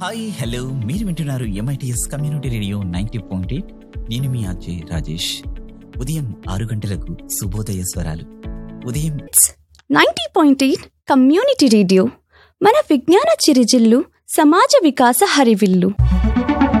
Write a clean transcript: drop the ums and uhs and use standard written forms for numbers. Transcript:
Hi hello, మీరు వింటున్నారు MITS community radio 90.8. నేను మీ అజయ్ రాజేష్. ఉదయం 6 గంటలకు శుభోదయ స్వరాలు. ఉదయం 90.8 కమ్యూనిటీ రేడియో మన విజ్ఞాన చిరుజిల్లు, సమాజ వికాస హరివిల్లు.